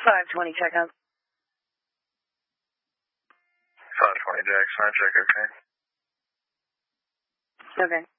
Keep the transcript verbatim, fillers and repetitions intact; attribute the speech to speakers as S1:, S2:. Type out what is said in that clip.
S1: five twenty checkout.
S2: five twenty Jack, sign check, okay?
S1: Okay.